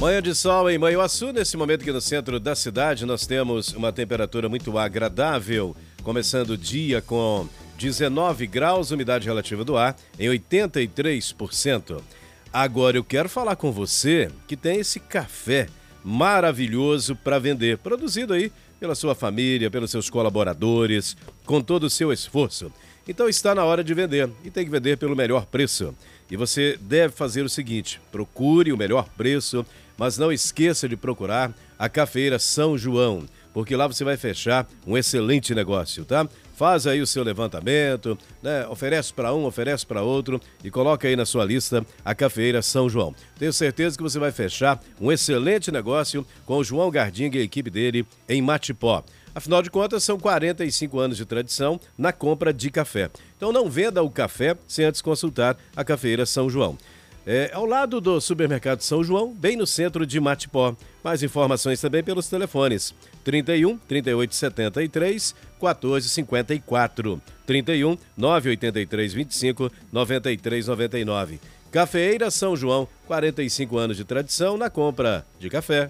Manhã de sol em Manhuaçu. Nesse momento aqui no centro da cidade nós temos uma temperatura muito agradável, começando o dia com 19 graus, umidade relativa do ar em 83%. Agora eu quero falar com você que tem esse café maravilhoso para vender, produzido aí pela sua família, pelos seus colaboradores, com todo o seu esforço. Então está na hora de vender e tem que vender pelo melhor preço. E você deve fazer o seguinte: procure o melhor preço, mas não esqueça de procurar a Cafeira São João, porque lá você vai fechar um excelente negócio, tá? Faz aí o seu levantamento, né? Oferece para um, oferece para outro e coloca aí na sua lista a Cafeira São João. Tenho certeza que você vai fechar um excelente negócio com o João Gardinga e a equipe dele em Matipó. Afinal de contas, são 45 anos de tradição na compra de café. Então não venda o café sem antes consultar a Cafeira São João. Ao lado do Supermercado São João, bem no centro de Matipó. Mais informações também pelos telefones 31 38 73 14 54, 31 983 25 93 99. Cafeira São João, 45 anos de tradição na compra de café.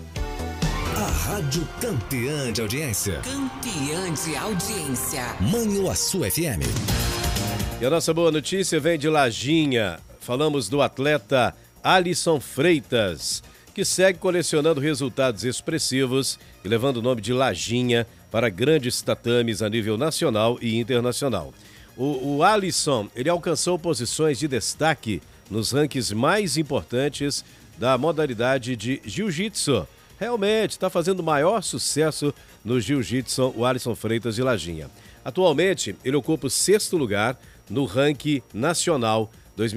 A Rádio Campeã de Audiência. Campeã de Audiência. Manhuaçu FM. E a nossa boa notícia vem de Lajinha. Falamos do atleta Alisson Freitas, que segue colecionando resultados expressivos e levando o nome de Lajinha para grandes tatames a nível nacional e internacional. O Alisson, ele alcançou posições de destaque nos rankings mais importantes da modalidade de jiu-jitsu. Realmente está fazendo o maior sucesso no jiu-jitsu, o Alisson Freitas de Lajinha. Atualmente, ele ocupa o 6º lugar no ranking nacional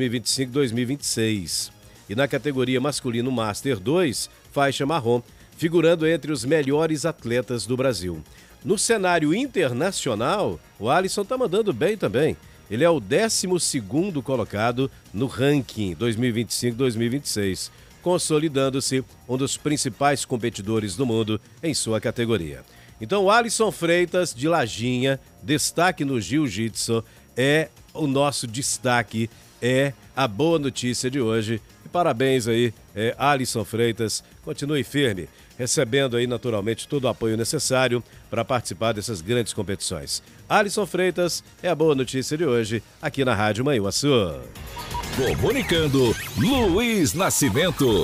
2025-2026. E na categoria masculino Master 2, faixa marrom, figurando entre os melhores atletas do Brasil. No cenário internacional, o Alisson está mandando bem também. Ele é o 12º colocado no ranking 2025-2026, consolidando-se um dos principais competidores do mundo em sua categoria. Então, o Alisson Freitas de Lajinha, destaque no jiu-jitsu, é o nosso destaque, é a boa notícia de hoje. E parabéns aí, Alisson Freitas, continue firme, recebendo aí naturalmente todo o apoio necessário para participar dessas grandes competições. Alisson Freitas é a boa notícia de hoje aqui na Rádio Manhuaçu. Comunicando, Luiz Nascimento.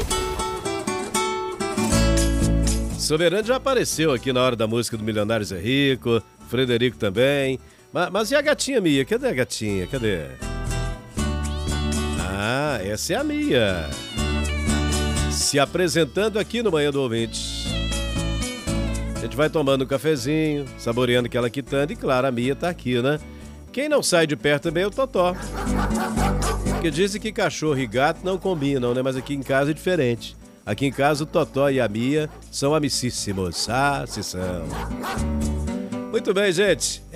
Soberano já apareceu aqui na hora da música do Milionários é Rico, Frederico também. Mas e a gatinha Mia? Cadê a gatinha? Cadê? Ah, essa é a Mia. Se apresentando aqui no Manhã do Ouvinte. A gente vai tomando um cafezinho, saboreando aquela quitanda e claro, a Mia tá aqui, né? Quem não sai de perto também é o Totó. Porque dizem que cachorro e gato não combinam, né? Mas aqui em casa é diferente. Aqui em casa o Totó e a Mia são amicíssimos. Ah, se são. Muito bem, gente.